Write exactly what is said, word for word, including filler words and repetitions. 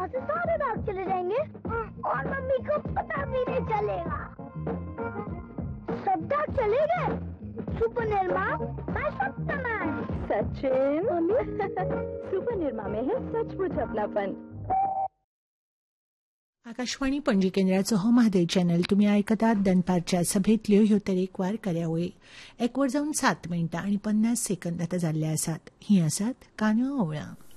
से सारे दाग चले जाएंगे और मम्मी को पता भी नहीं चलेगा। सब दाग चले गए। सुपर निर्मा मैं सप्तमैन। सचिन मम्मी सुपर निर्मा में है सचमुच अपनापन। आकाशवाणी पणजी केंद्राचो हो म्हादय चॅनल तुम्ही आयकतात दनपारच्या सभेतल्यो ह्यो तरेकवार कार्यावळी एक वर जावन सात मिनटां आनी पन्नास सेकंद आतां जाल्ले आसात. ही आसात कानो ओवळां.